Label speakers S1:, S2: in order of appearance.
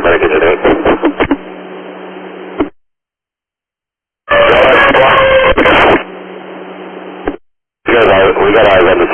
S1: better get it in. We got eyes on the